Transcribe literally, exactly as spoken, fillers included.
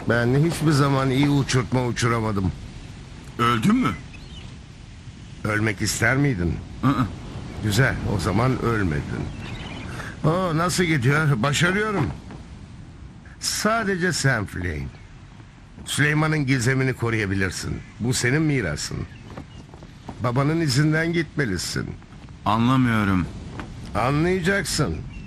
Ben hiçbir zaman iyi uçurtma uçuramadım. Öldün mü? Ölmek ister miydin? Hı hı. Güzel, o zaman ölmedin. Oo, nasıl gidiyor? Başarıyorum. Sadece sen Flame. Süleyman'ın gizemini koruyabilirsin. Bu senin mirasın. Babanın izinden gitmelisin. Anlamıyorum. Anlayacaksın.